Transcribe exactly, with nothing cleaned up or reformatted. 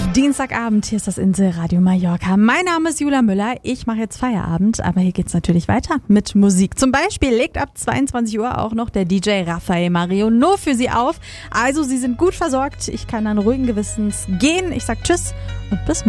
Dienstagabend, hier ist das Inselradio Mallorca. Mein Name ist Julia Müller, ich mache jetzt Feierabend, aber hier geht's natürlich weiter mit Musik. Zum Beispiel legt ab zweiundzwanzig Uhr auch noch der D J Rafael Mario nur für Sie auf. Also Sie sind gut versorgt, ich kann dann ruhigen Gewissens gehen. Ich sag Tschüss und bis morgen.